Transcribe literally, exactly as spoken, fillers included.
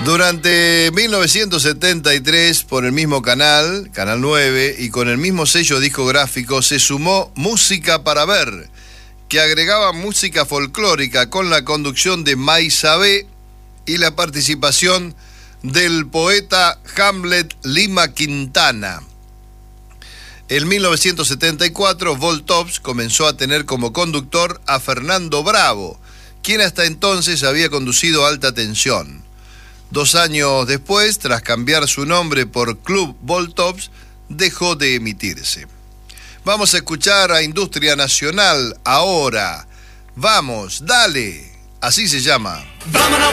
Durante mil novecientos setenta y tres, por el mismo canal, Canal nueve, y con el mismo sello discográfico, se sumó Música para Ver, que agregaba música folclórica con la conducción de May Sabé y la participación del poeta Hamlet Lima Quintana. En mil novecientos setenta y cuatro, Voltops comenzó a tener como conductor a Fernando Bravo, quien hasta entonces había conducido Alta Tensión. Dos años después, tras cambiar su nombre por Club Voltops, dejó de emitirse. Vamos a escuchar a Industria Nacional ahora. Vamos, dale. Así se llama. Vámonos.